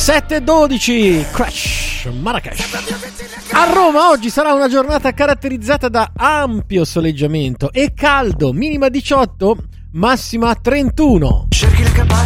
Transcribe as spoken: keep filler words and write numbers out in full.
sette e dodici, Crash, Marrakesh. A Roma oggi sarà una giornata caratterizzata da ampio soleggiamento e caldo, minima diciotto, massima trentuno. Cerchi la campagna